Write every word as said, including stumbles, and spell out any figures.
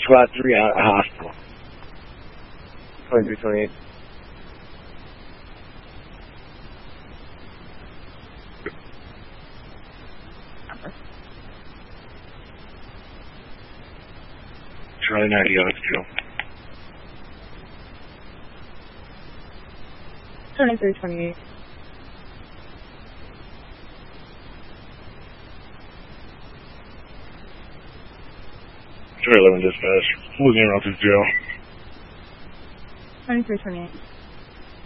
Squad three out of the hospital. twenty-three twenty-eight. Charlie ninety out of two. twenty-three twenty-eight. Charlie eleven dispatch. Losing around to jail. twenty-three twenty-eight.